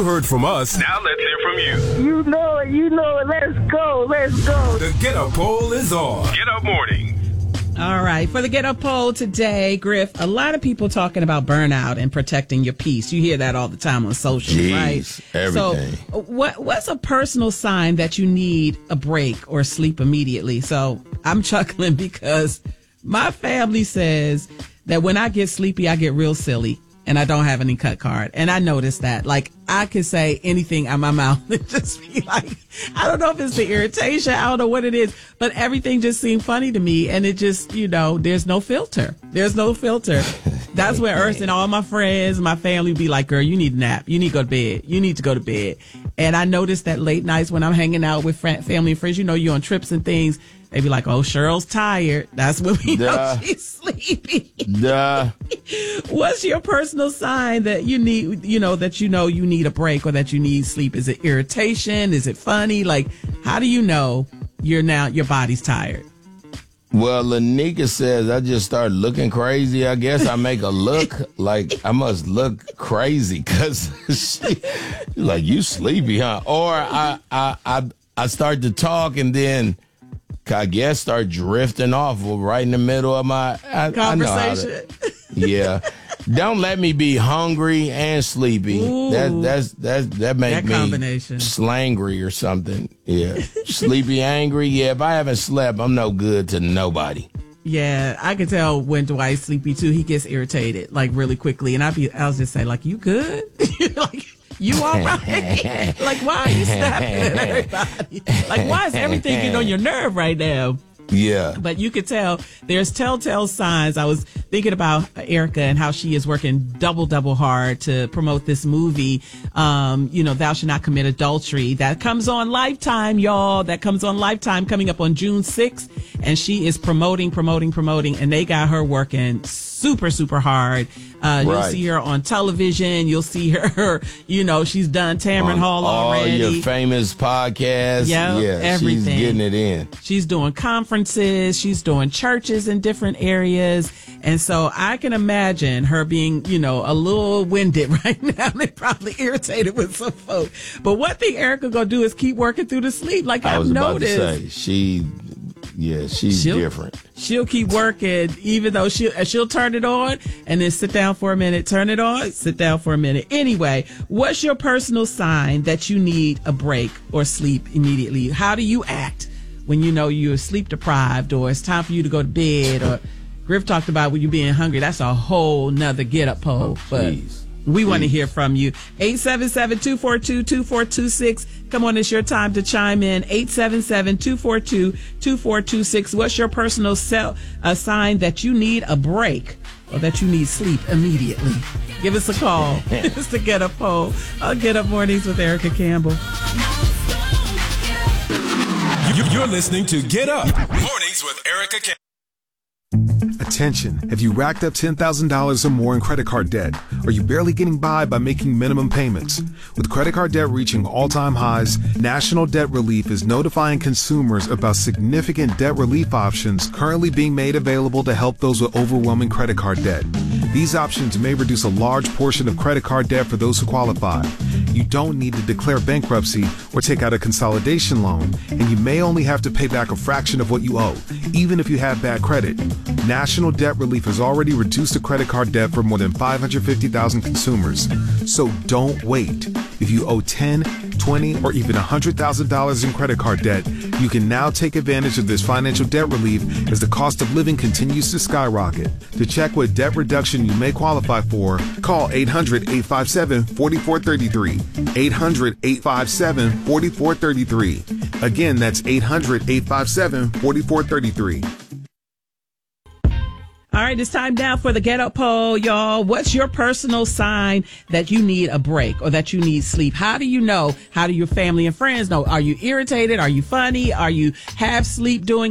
You heard from us. Now let's hear from you. You know it. Let's go. The Get Up Poll is on. Get Up Mornings. All right. For the Get Up Poll today, Griff, a lot of people talking about burnout and protecting your peace. You hear that all the time on social, right? Everything. So what's a personal sign that you need a break or sleep immediately? So I'm chuckling because my family says that when I get sleepy, I get real silly. And I don't have any cut card. And I noticed that. Like, I could say anything out my mouth and just be like, I don't know if it's the irritation. I don't know what it is. But everything just seemed funny to me. And it just, there's no filter. That's where Earth and all my friends, my family be like, girl, you need a nap. You need to go to bed. You need to go to bed. And I noticed that late nights when I'm hanging out with family and friends, you're on trips and things. They be like, oh, Cheryl's tired. That's when we know she's sleepy. What's your personal sign that you need, that you need a break or that you need sleep? Is it irritation? Is it funny? Like, how do you know your body's tired? Well, Lanika says I just start looking crazy. I guess I make a look like I must look crazy because she's like, you sleepy, huh? Or I start to talk and then I guess start drifting off right in the middle of my conversation. Yeah. Don't let me be hungry and sleepy. Ooh, that make me slangry or something. Yeah. Sleepy, angry. Yeah, if I haven't slept, I'm no good to nobody. Yeah, I can tell when Dwight's sleepy too. He gets irritated like really quickly, and I'll just say like, "You good? Like, you all right? Like, why are you snapping at everybody? Like, why is everything getting on your nerve right now?" Yeah. But you could tell there's telltale signs. I was thinking about Erica and how she is working double hard to promote this movie, Thou Shalt Not Commit Adultery. That comes on Lifetime, y'all. That comes on Lifetime coming up on June 6th. And she is promoting. And they got her working super hard. You'll see her on television. You'll see her, she's done Tamron Hall already. All your famous podcasts. Yeah, everything. She's getting it in. She's doing conferences. She's doing churches in different areas. And so I can imagine her being, a little winded right now. They're probably irritated with some folk. But one thing Erica gonna do is keep working through the sleep. Like I've noticed. About to say, she's different. She'll keep working, even though she'll turn it on and then sit down for a minute, turn it on, sit down for a minute. Anyway, what's your personal sign that you need a break or sleep immediately? How do you act when you're sleep deprived or it's time for you to go to bed? Or Griff talked about when you being hungry. That's a whole nother get up poll. But we want to hear from you. 877-242-2426. Come on, it's your time to chime in. 877-242-2426. What's your personal sign that you need a break or that you need sleep immediately? Give us a call. It's the Get Up Poll. I'll Get Up Mornings with Erica Campbell. You're listening to Get Up Mornings with Erica Campbell. Attention. Have you racked up $10,000 or more in credit card debt? Are you barely getting by making minimum payments? With credit card debt reaching all-time highs, National Debt Relief is notifying consumers about significant debt relief options currently being made available to help those with overwhelming credit card debt. These options may reduce a large portion of credit card debt for those who qualify. You don't need to declare bankruptcy or take out a consolidation loan, and you may only have to pay back a fraction of what you owe, even if you have bad credit. National Debt Relief has already reduced the credit card debt for more than 550,000 consumers. So don't wait. If you owe $10, $20, or even $100,000 in credit card debt, you can now take advantage of this financial debt relief as the cost of living continues to skyrocket. To check what debt reduction you may qualify for, call 800-857-4433. 800-857-4433. Again, that's 800-857-4433. All right, it's time now for the Get Up Poll, y'all. What's your personal sign that you need a break or that you need sleep? How do you know? How do your family and friends know? Are you irritated? Are you funny? Are you half sleep doing